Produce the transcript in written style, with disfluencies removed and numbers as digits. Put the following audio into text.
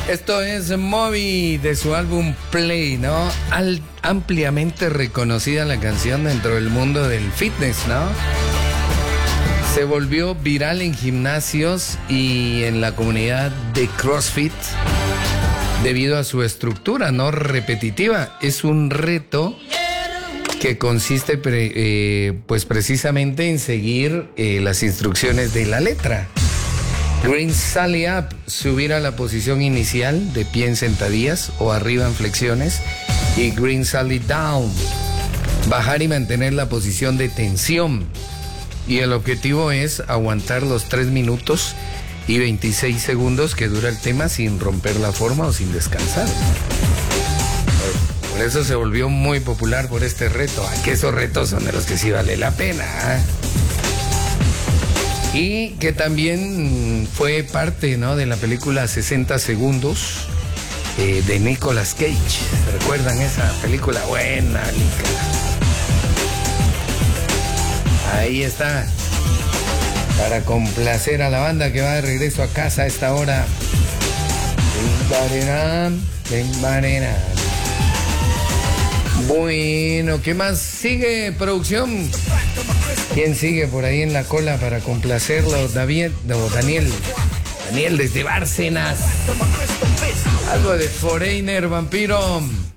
Esto es Moby de su álbum Play, ¿no? Ampliamente reconocida la canción dentro del mundo del fitness, ¿no? Se volvió viral en gimnasios y en la comunidad de CrossFit debido a su estructura no repetitiva. Es un reto que consiste pues precisamente en seguir las instrucciones de la letra. Green Sally Up, subir a la posición inicial de pie en sentadillas o arriba en flexiones. Y Green Sally Down, bajar y mantener la posición de tensión. Y el objetivo es aguantar los 3 minutos y 26 segundos que dura el tema sin romper la forma o sin descansar. Por eso se volvió muy popular por este reto. Que esos retos son de los que sí vale la pena, ¿eh? Y que también fue parte, ¿no?, de la película 60 segundos de Nicolas Cage. ¿Recuerdan esa película? Buena, Nica. Ahí está. Para complacer a la banda que va de regreso a casa a esta hora. Bueno, ¿qué más sigue, producción? ¿Quién sigue por ahí en la cola para complacerlo? Daniel desde Bárcenas. Algo de Foreigner, vampiro.